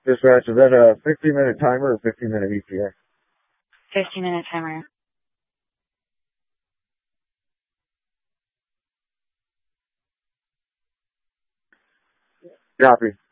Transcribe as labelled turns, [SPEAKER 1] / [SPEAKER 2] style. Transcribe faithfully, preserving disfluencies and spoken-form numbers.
[SPEAKER 1] Dispatch, is that a fifteen minute timer or fifteen minute E T A?
[SPEAKER 2] fifteen minute timer.
[SPEAKER 1] Copy.